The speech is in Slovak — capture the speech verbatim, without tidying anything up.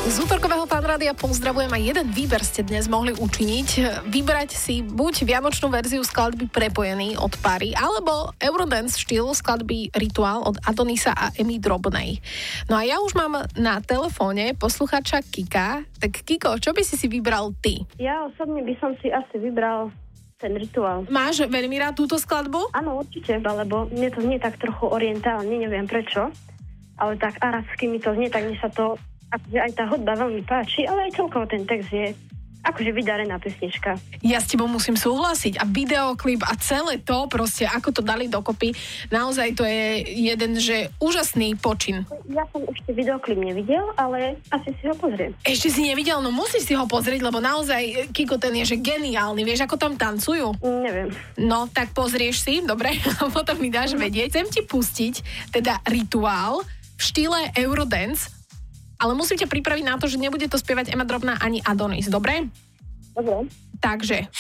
Z útorkového Fanrádia pozdravujem, a jeden výber ste dnes mohli učiniť. Vybrať si buď vianočnú verziu skladby Prepojený od Pary, alebo Eurodance štýl skladby Rituál od Adonisa a Emy Drobnej. No a ja už mám na telefóne posluchača Kika. Tak Kiko, čo by si si vybral ty? Ja osobne by som si asi vybral ten Rituál. Máš veľmi rád túto skladbu? Áno, určite, lebo mne to znie tak trochu orientálne, neviem prečo, ale tak arabsky mi to znie, tak mne sa to, akože aj tá hudba veľmi páči, ale aj celkovo ten text je akože vydarená pesnička. Ja s tebou musím súhlasiť. A videoklip a celé to, proste ako to dali dokopy, naozaj to je jeden, že úžasný počin. Ja som ešte videoklip nevidel, ale asi si ho pozriem. Ešte si nevidel? No musíš si ho pozrieť, lebo naozaj Kiko ten je, že geniálny. Vieš, ako tam tancujú? Neviem. No, tak pozrieš si, dobre? A potom mi dáš vedieť. Chcem ti pustiť teda Rituál v štýle Eurodance, ale musím ťa pripraviť na to, že nebude to spievať Ema Drobná ani Adonis, dobre? Dobre. Takže